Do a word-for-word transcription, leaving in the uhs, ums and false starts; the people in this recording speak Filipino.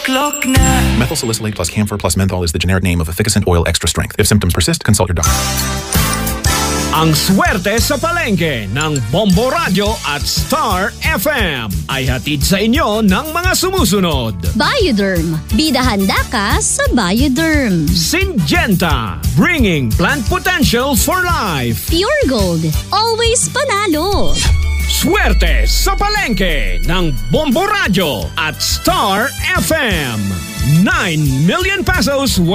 o'clock na. Methyl salicylate plus camphor plus menthol is the generic name of efficacent oil extra strength. If symptoms persist, consult your doctor. Ang swerte sa palengke ng Bombo Radio at Star F M ay hatid sa inyo ng mga sumusunod. Bioderm. Bida handa ka sa Bioderm. Syngenta. Bringing plant potential for life. Pure Gold. Always panalo. Swerte sa palengke ng Bombo Radio at Star F M. nine million pesos